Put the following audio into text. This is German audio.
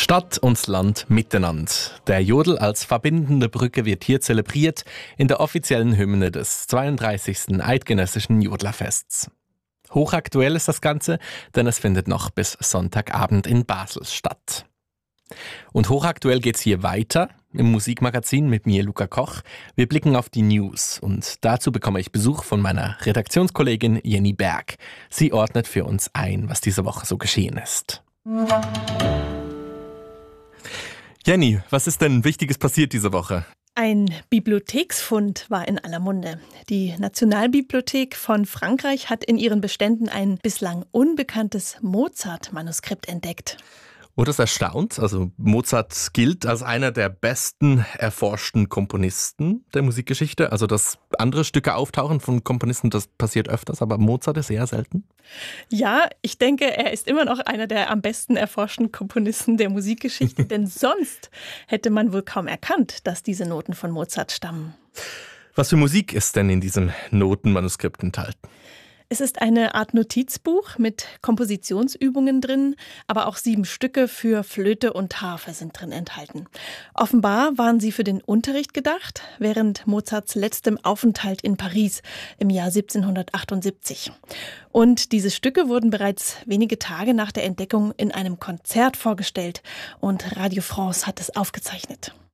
Stadt und Land miteinander. Der Jodel als verbindende Brücke wird hier zelebriert in der offiziellen Hymne des 32. Eidgenössischen Jodlerfests. Hochaktuell ist das Ganze, denn es findet noch bis Sonntagabend in Basel statt. Und hochaktuell geht's hier weiter im Musikmagazin mit mir, Luca Koch. Wir blicken auf die News und dazu bekomme ich Besuch von meiner Redaktionskollegin Jenny Berg. Sie ordnet für uns ein, was diese Woche so geschehen ist. Jenny, was ist denn Wichtiges passiert diese Woche? Ein Bibliotheksfund war in aller Munde. Die Nationalbibliothek von Frankreich hat in ihren Beständen ein bislang unbekanntes Mozart-Manuskript entdeckt. Oh, das erstaunt. Also Mozart gilt als einer der besten erforschten Komponisten der Musikgeschichte. Also dass andere Stücke auftauchen von Komponisten, das passiert öfters, aber Mozart ist eher selten. Ja, ich denke, er ist immer noch einer der am besten erforschten Komponisten der Musikgeschichte, denn sonst hätte man wohl kaum erkannt, dass diese Noten von Mozart stammen. Was für Musik ist denn in diesem Notenmanuskript enthalten? Es ist eine Art Notizbuch mit Kompositionsübungen drin, aber auch 7 Stücke für Flöte und Harfe sind drin enthalten. Offenbar waren sie für den Unterricht gedacht, während Mozarts letztem Aufenthalt in Paris im Jahr 1778. Und diese Stücke wurden bereits wenige Tage nach der Entdeckung in einem Konzert vorgestellt und Radio France hat es aufgezeichnet.